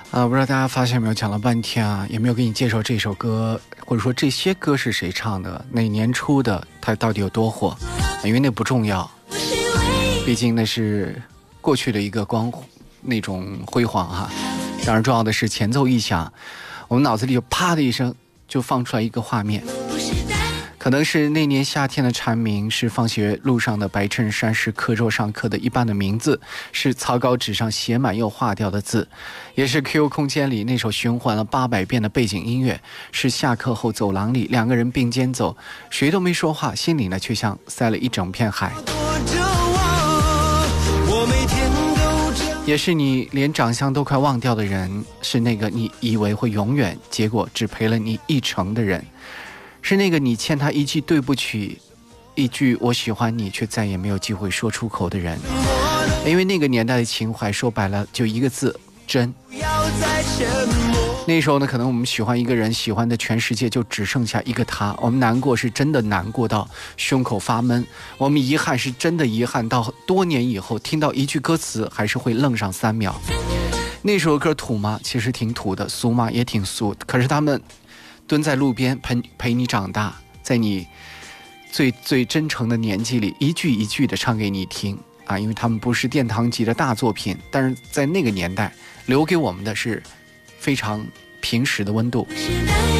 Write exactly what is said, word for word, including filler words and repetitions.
啊，不知道大家发现没有，讲了半天啊，也没有给你介绍这首歌，或者说这些歌是谁唱的，哪年出的，它到底有多火，因为那不重要，毕竟那是过去的一个光那种辉煌哈。当然重要的是前奏一响，我们脑子里就啪的一声就放出来一个画面，可能是那年夏天的蝉鸣，是放学路上的白衬衫，是课桌上刻的一半的名字，是草稿纸上写满又划掉的字，也是 Q Q 空间里那首循环了八百遍的背景音乐，是下课后走廊里两个人并肩走，谁都没说话，心里呢却像塞了一整片海。也是你连长相都快忘掉的人，是那个你以为会永远，结果只陪了你一程的人，是那个你欠他一句对不起，一句我喜欢你，却再也没有机会说出口的人。因为那个年代的情怀说白了就一个字，真。那时候呢，可能我们喜欢一个人，喜欢的全世界就只剩下一个他，我们难过是真的难过到胸口发闷，我们遗憾是真的遗憾到多年以后听到一句歌词还是会愣上三秒。那首歌土吗？其实挺土的，俗吗？也挺俗，可是他们蹲在路边陪陪你长大，在你最最真诚的年纪里一句一句的唱给你听啊！因为他们不是殿堂级的大作品，但是在那个年代留给我们的是非常平时的温度。